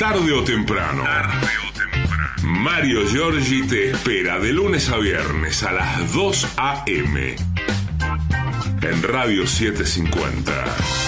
tarde o temprano. Mario Giorgi te espera de lunes a viernes a las 2 a.m. en Radio 750.